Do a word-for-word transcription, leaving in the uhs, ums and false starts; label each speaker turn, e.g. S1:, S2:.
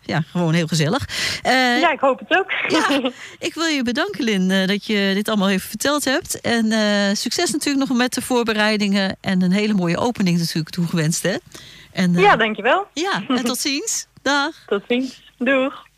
S1: ja, gewoon heel gezellig. Uh,
S2: ja, ik hoop het ook.
S1: Ja, ik wil je bedanken, Lynn, uh, dat je dit allemaal even verteld hebt. En uh, succes natuurlijk nog met de voorbereidingen. En een hele mooie opening natuurlijk toegewenst, hè? En, uh,
S2: ja, dankjewel.
S1: Ja, en tot ziens. Dag.
S2: Tot ziens. Doeg.